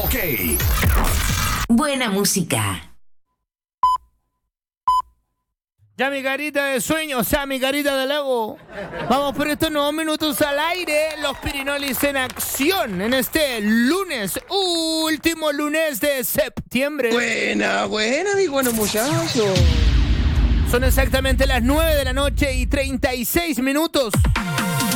OK. Buena música. Ya mi carita de sueño, o sea, mi carita de Lego. Vamos por estos nuevos minutos al aire. Los Pirinolis en acción en este lunes, último lunes de septiembre. Buena, mi bueno muchacho. Son exactamente las 9 de la noche y 36 minutos.